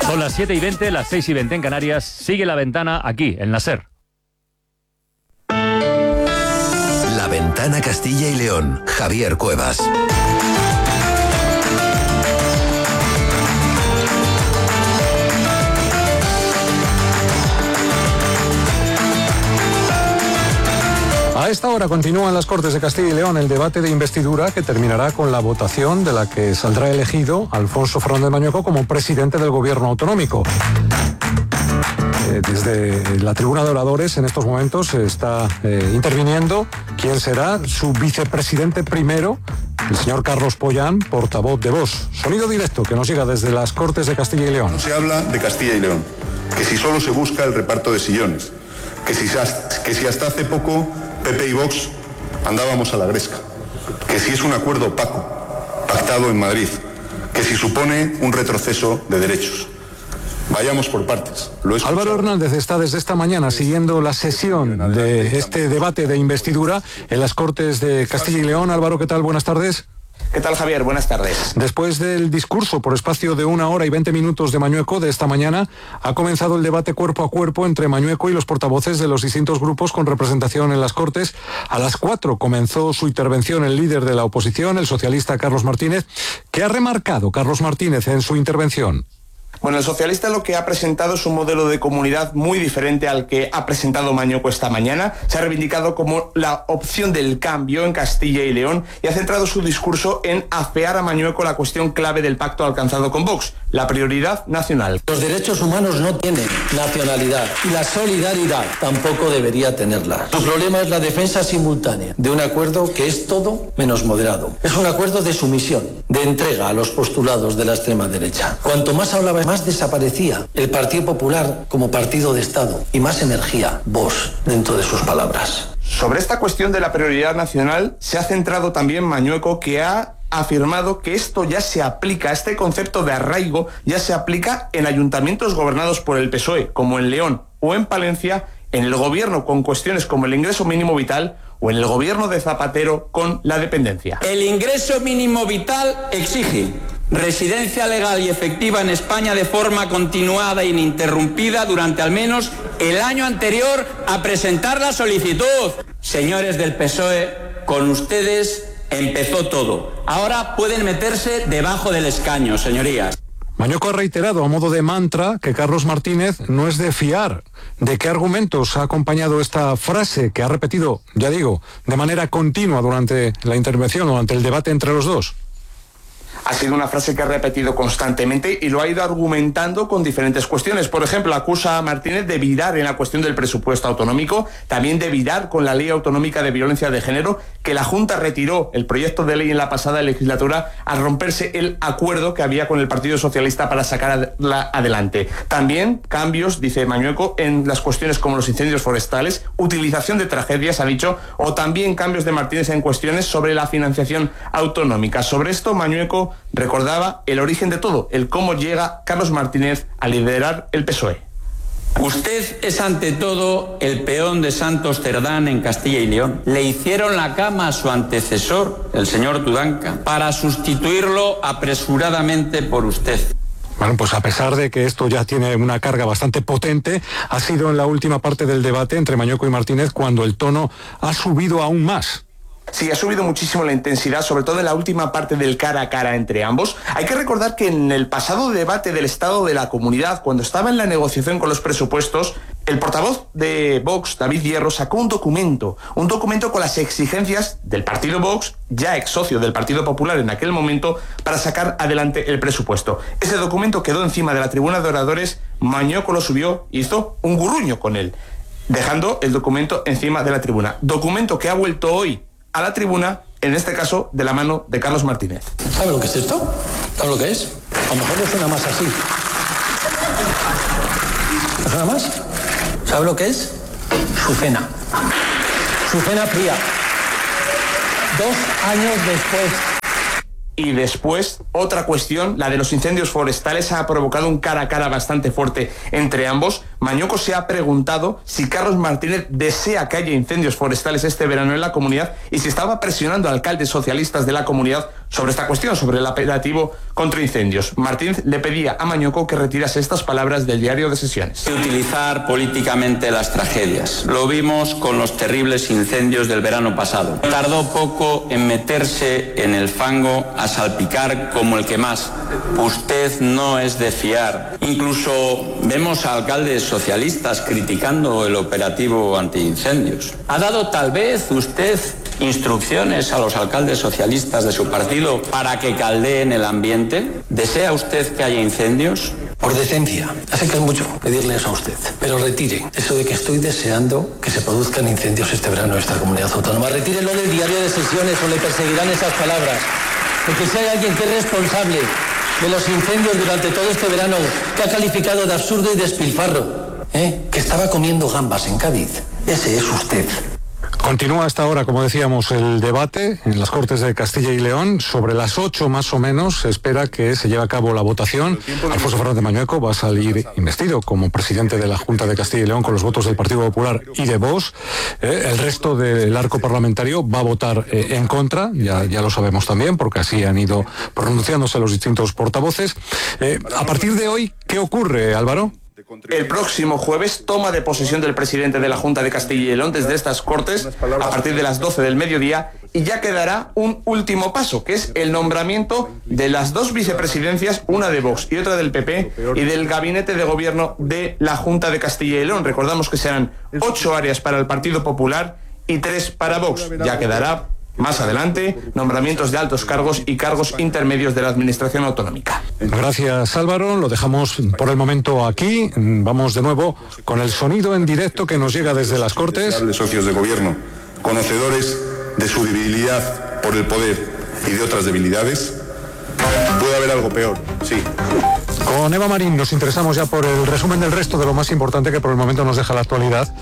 Son las 7:20, las 6:20 en Canarias. Sigue La Ventana aquí, en la SER. La Ventana Castilla y León. Javier Cuevas. A esta hora continúa en las Cortes de Castilla y León el debate de investidura que terminará con la votación de la que saldrá elegido Alfonso Fernández Mañueco como presidente del gobierno autonómico. Desde la tribuna de oradores en estos momentos se está interviniendo quién será su vicepresidente primero, el señor Carlos Pollán, portavoz de Vox. Sonido directo que nos llega desde las Cortes de Castilla y León. No se habla de Castilla y León, que si solo se busca el reparto de sillones, que si hasta hace poco PP y Vox andábamos a la gresca, que si es un acuerdo opaco, pactado en Madrid, que si supone un retroceso de derechos. Vayamos por partes. Álvaro Hernández está desde esta mañana siguiendo la sesión de este debate de investidura en las Cortes de Castilla y León. Álvaro, ¿qué tal? Buenas tardes. ¿Qué tal, Javier? Buenas tardes. Después del discurso por espacio de 1 hora y 20 minutos de Mañueco de esta mañana, ha comenzado el debate cuerpo a cuerpo entre Mañueco y los portavoces de los distintos grupos con representación en las Cortes. A las 4 comenzó su intervención el líder de la oposición, el socialista Carlos Martínez. ¿Qué ha remarcado Carlos Martínez en su intervención? Bueno, el socialista lo que ha presentado es un modelo de comunidad muy diferente al que ha presentado Mañueco esta mañana. Se ha reivindicado como la opción del cambio en Castilla y León y ha centrado su discurso en afear a Mañueco la cuestión clave del pacto alcanzado con Vox, la prioridad nacional. Los derechos humanos no tienen nacionalidad y la solidaridad tampoco debería tenerla. Su problema es la defensa simultánea de un acuerdo que es todo menos moderado. Es un acuerdo de sumisión, de entrega a los postulados de la extrema derecha. Cuanto más hablaba, más desaparecía el Partido Popular como partido de Estado y más emergía Vox dentro de sus palabras. Sobre esta cuestión de la prioridad nacional se ha centrado también Mañueco, que ha afirmado que esto ya se aplica, este concepto de arraigo ya se aplica en ayuntamientos gobernados por el PSOE, como en León o en Palencia, en el gobierno con cuestiones como el ingreso mínimo vital o en el gobierno de Zapatero con la dependencia. El ingreso mínimo vital exige residencia legal y efectiva en España de forma continuada e ininterrumpida durante al menos el año anterior a presentar la solicitud. Señores del PSOE, con ustedes empezó todo. Ahora pueden meterse debajo del escaño, señorías. Mañueco ha reiterado a modo de mantra que Carlos Martínez no es de fiar. ¿De qué argumentos ha acompañado esta frase que ha repetido, ya digo, de manera continua durante la intervención, durante el debate entre los dos? Ha sido una frase que ha repetido constantemente y lo ha ido argumentando con diferentes cuestiones. Por ejemplo, acusa a Martínez de virar en la cuestión del presupuesto autonómico, también de virar con la ley autonómica de violencia de género, que la Junta retiró el proyecto de ley en la pasada legislatura al romperse el acuerdo que había con el Partido Socialista para sacarla adelante. También cambios, dice Mañueco, en las cuestiones como los incendios forestales, utilización de tragedias, ha dicho, o también cambios de Martínez en cuestiones sobre la financiación autonómica. Sobre esto, Mañueco recordaba el origen de todo, el cómo llega Carlos Martínez a liderar el PSOE. Usted es ante todo el peón de Santos Cerdán en Castilla y León. Le hicieron la cama a su antecesor, el señor Tudanca, para sustituirlo apresuradamente por usted. Bueno, pues a pesar de que esto ya tiene una carga bastante potente, ha sido en la última parte del debate entre Mañueco y Martínez cuando el tono ha subido aún más. Sí, ha subido muchísimo la intensidad, sobre todo en la última parte del cara a cara entre ambos. Hay que recordar que en el pasado debate del Estado de la Comunidad, cuando estaba en la negociación con los presupuestos, el portavoz de Vox, David Hierro, sacó un documento con las exigencias del partido Vox, ya ex socio del Partido Popular en aquel momento, para sacar adelante el presupuesto. Ese documento quedó encima de la tribuna de oradores, Mañueco lo subió y hizo un gurruño con él, dejando el documento encima de la tribuna. Documento que ha vuelto hoy a la tribuna, en este caso, de la mano de Carlos Martínez. ¿Sabe lo que es esto? ¿Sabe lo que es? A lo mejor no suena más así. ¿No suena más? ¿Sabe lo que es? Su cena. Su cena fría. 2 años después. Y después, otra cuestión, la de los incendios forestales, ha provocado un cara a cara bastante fuerte entre ambos. Mañueco se ha preguntado si Carlos Martínez desea que haya incendios forestales este verano en la comunidad y si estaba presionando a alcaldes socialistas de la comunidad sobre esta cuestión, sobre el operativo contra incendios. Martínez le pedía a Mañueco que retirase estas palabras del diario de sesiones. Utilizar políticamente las tragedias. Lo vimos con los terribles incendios del verano pasado. Tardó poco en meterse en el fango a salpicar como el que más. Usted no es de fiar. Incluso vemos a alcaldes socialistas criticando el operativo antiincendios. ¿Ha dado tal vez usted instrucciones a los alcaldes socialistas de su partido para que caldeen el ambiente? ¿Desea usted que haya incendios? Por decencia, sé que es mucho pedirle eso a usted, pero retire eso de que estoy deseando que se produzcan incendios este verano en esta comunidad autónoma. Retírelo del diario de sesiones o le perseguirán esas palabras. Porque si hay alguien que es responsable de los incendios durante todo este verano, que ha calificado de absurdo y despilfarro, que estaba comiendo gambas en Cádiz, ese es usted. Continúa hasta ahora, como decíamos, el debate en las Cortes de Castilla y León. Sobre las 8 más o menos se espera que se lleve a cabo la votación. Alfonso Fernández Mañueco va a salir investido como presidente de la Junta de Castilla y León con los votos del Partido Popular y de Vox. El resto del arco parlamentario va a votar en contra, ya lo sabemos también, porque así han ido pronunciándose los distintos portavoces. A partir de hoy, ¿qué ocurre, Álvaro? El próximo jueves toma de posesión del presidente de la Junta de Castilla y León desde estas Cortes a partir de las 12 del mediodía y ya quedará un último paso, que es el nombramiento de las dos vicepresidencias, una de Vox y otra del PP, y del gabinete de gobierno de la Junta de Castilla y León. Recordamos que serán 8 áreas para el Partido Popular y 3 para Vox. Ya quedará más adelante nombramientos de altos cargos y cargos intermedios de la administración autonómica. Gracias, Álvaro. Lo dejamos por el momento aquí. Vamos de nuevo con el sonido en directo que nos llega desde las Cortes. Socios de gobierno, conocedores de su debilidad por el poder y de otras debilidades. Puede haber algo peor, sí. Con Eva Marín nos interesamos ya por el resumen del resto de lo más importante que por el momento nos deja la actualidad.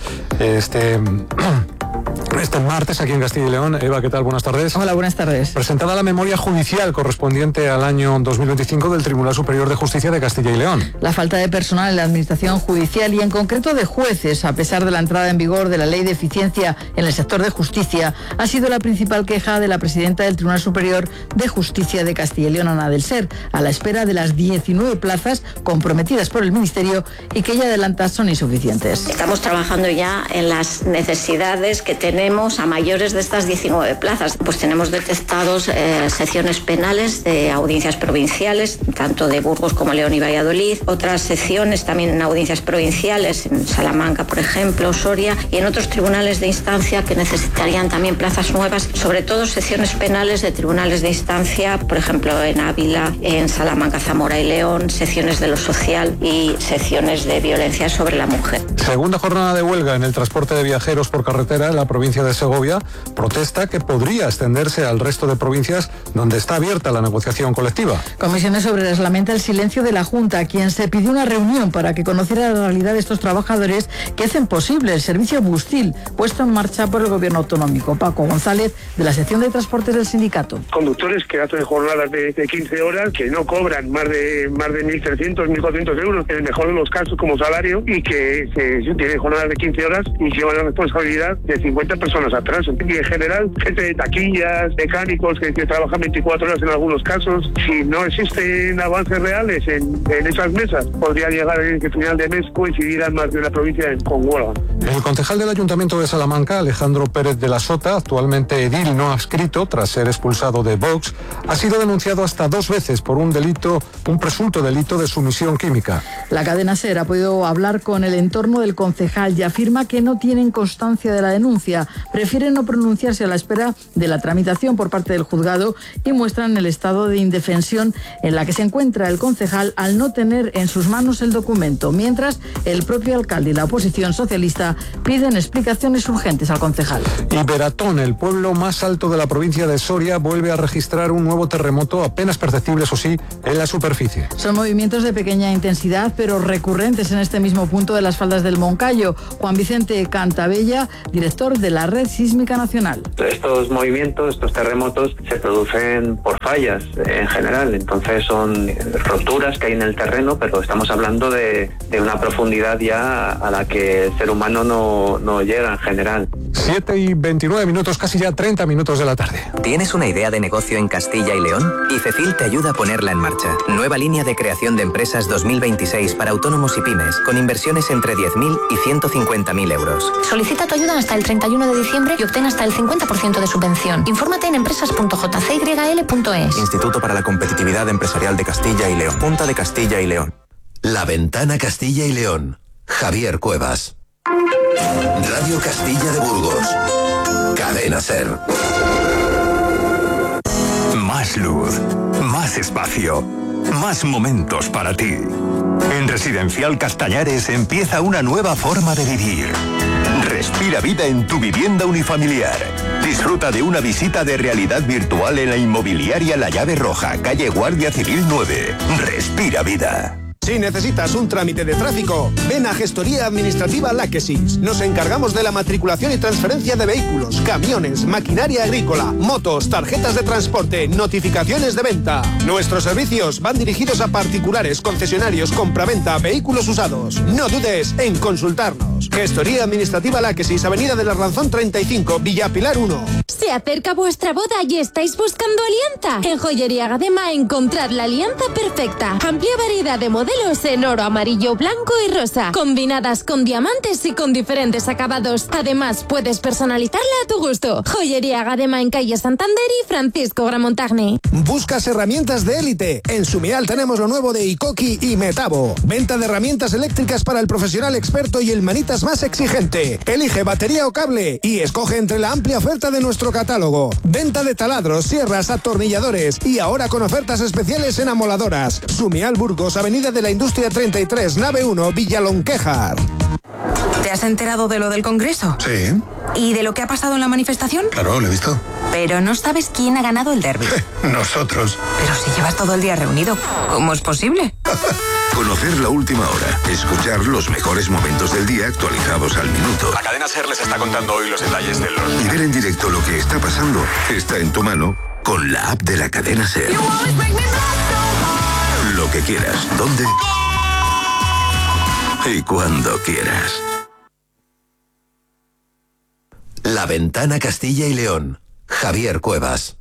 Este martes aquí en Castilla y León. Eva, ¿qué tal? Buenas tardes. Hola, buenas tardes. Presentada la memoria judicial correspondiente al año 2025 del Tribunal Superior de Justicia de Castilla y León. La falta de personal en la administración judicial y en concreto de jueces, a pesar de la entrada en vigor de la Ley de Eficiencia en el sector de justicia, ha sido la principal queja de la presidenta del Tribunal Superior de Justicia de Castilla y León, Ana del Ser, a la espera de las 19 plazas comprometidas por el Ministerio y que ella adelanta son insuficientes. Estamos trabajando ya en las necesidades que tenemos a mayores de estas 19 plazas. Pues tenemos detectados secciones penales de audiencias provinciales, tanto de Burgos como León y Valladolid, otras secciones también en audiencias provinciales, en Salamanca, por ejemplo, Soria, y en otros tribunales de instancia que necesitarían también plazas nuevas, sobre todo secciones penales de tribunales de instancia, por ejemplo, en Ávila, en Salamanca, Zamora y León, secciones de lo social y secciones de violencia sobre la mujer. Segunda jornada de huelga en el transporte de viajeros por carretera en la provincia de Segovia, protesta que podría extenderse al resto de provincias donde está abierta la negociación colectiva. Comisiones Obreras lamenta el silencio de la Junta, a quien se pidió una reunión para que conociera la realidad de estos trabajadores que hacen posible el servicio Bustil puesto en marcha por el gobierno autonómico. Paco González, de la sección de transportes del sindicato. Conductores que hacen jornadas de 15 horas, que no cobran más de 1.300, 1.400 euros, en el mejor de los casos como salario, y que tienen jornadas de 15 horas y llevan la responsabilidad de 50 personas atrás. Y en general, gente de taquillas, mecánicos que trabajan 24 horas en algunos casos. Si no existen avances reales en esas mesas, podría llegar en el final de mes coincidirán más de una provincia con huelga. El concejal del Ayuntamiento de Salamanca, Alejandro Pérez de la Sota, actualmente edil no adscrito tras ser expulsado de Vox, ha sido denunciado hasta 2 veces por un presunto delito de sumisión química. La cadena SER ha podido hablar con el entorno del concejal y afirma que no tienen constancia de la denuncia. Prefieren no pronunciarse a la espera de la tramitación por parte del juzgado y muestran el estado de indefensión en la que se encuentra el concejal al no tener en sus manos el documento, mientras el propio alcalde y la oposición socialista piden explicaciones urgentes al concejal. Y Beratón, el pueblo más alto de la provincia de Soria, vuelve a registrar un nuevo terremoto apenas perceptible, eso sí, en la superficie. Son movimientos de pequeña intensidad, pero recurrentes en este mismo punto de las faldas del Moncayo. Juan Vicente Cantabella, director de la Red Sísmica Nacional. Estos movimientos, estos terremotos, se producen por fallas en general, entonces son roturas que hay en el terreno, pero estamos hablando de una profundidad ya a la que el ser humano no llega en general. 7:29, casi ya 30 minutos de la tarde. ¿Tienes una idea de negocio en Castilla y León? ICECIL te ayuda a ponerla en marcha. Nueva línea de creación de empresas 2026 para autónomos y pymes, con inversiones entre 10.000 y 150.000 euros. Solicita tu ayuda hasta el 31 de diciembre y obtén hasta el 50% de subvención. Infórmate en empresas.jcyl.es. Instituto para la Competitividad Empresarial de Castilla y León. Junta de Castilla y León. La Ventana Castilla y León. Javier Cuevas. Radio Castilla de Burgos. Cadena SER. Más luz, más espacio, más momentos para ti. En Residencial Castañares empieza una nueva forma de vivir. Respira vida en tu vivienda unifamiliar. Disfruta de una visita de realidad virtual en la inmobiliaria La Llave Roja, calle Guardia Civil 9. Respira vida. Si necesitas un trámite de tráfico, ven a Gestoría Administrativa Láquesis. Nos encargamos de la matriculación y transferencia de vehículos, camiones, maquinaria agrícola, motos, tarjetas de transporte, notificaciones de venta. Nuestros servicios van dirigidos a particulares, concesionarios, compraventa, vehículos usados. No dudes en consultarnos. Gestoría Administrativa Láquesis, Avenida del Arlanzón 35, Villa Pilar 1. ¿Se acerca vuestra boda y estáis buscando alianza? En Joyería Gadema encontrad la alianza perfecta. Amplia variedad de modelos en oro, amarillo, blanco y rosa, combinadas con diamantes y con diferentes acabados. Además, puedes personalizarla a tu gusto. Joyería Gadema en calle Santander y Francisco Gramontagne. ¿Buscas herramientas de élite? En Sumial tenemos lo nuevo de Ikoki y Metabo. Venta de herramientas eléctricas para el profesional experto y el manitas más exigente. Elige batería o cable y escoge entre la amplia oferta de nuestro catálogo. Venta de taladros, sierras, atornilladores y ahora con ofertas especiales en amoladoras. Sumial Burgos, Avenida de la Industria 33, nave 1, Villalonquejar. ¿Te has enterado de lo del Congreso? Sí. ¿Y de lo que ha pasado en la manifestación? Claro, lo he visto. Pero no sabes quién ha ganado el derbi. Nosotros. Pero si llevas todo el día reunido, ¿cómo es posible? Conocer la última hora. Escuchar los mejores momentos del día actualizados al minuto. La cadena SER les está contando hoy los detalles de los... Y ver en directo lo que está pasando está en tu mano con la app de la cadena SER. Lo que quieras, dónde y cuando quieras. La Ventana Castilla y León. Javier Cuevas.